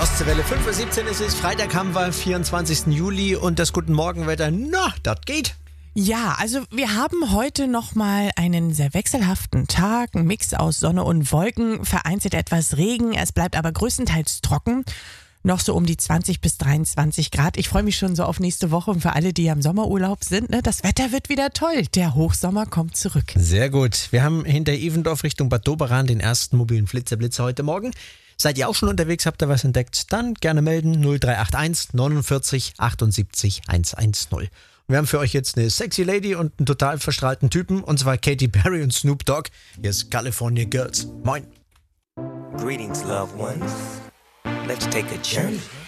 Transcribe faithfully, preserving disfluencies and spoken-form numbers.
Ostseewelle fünf Uhr siebzehn ist es, Freitag haben wir vierundzwanzigsten Juli und das Guten Morgenwetter, na, das geht. Ja, also wir haben heute nochmal einen sehr wechselhaften Tag, ein Mix aus Sonne und Wolken, vereinzelt etwas Regen, es bleibt aber größtenteils trocken. Noch so um die zwanzig bis dreiundzwanzig Grad. Ich freue mich schon so auf nächste Woche und für alle, die am Sommerurlaub sind, ne, das Wetter wird wieder toll. Der Hochsommer kommt zurück. Sehr gut. Wir haben hinter Evendorf Richtung Bad Doberan den ersten mobilen Flitzerblitzer heute Morgen. Seid ihr auch schon unterwegs, habt ihr was entdeckt? Dann gerne melden null drei acht eins neunundvierzig achtundsiebzig hundertzehn. Wir haben für euch jetzt eine sexy Lady und einen total verstrahlten Typen, und zwar Katy Perry und Snoop Dogg. Hier ist California Girls. Moin. Greetings, loved ones. Let's take a journey.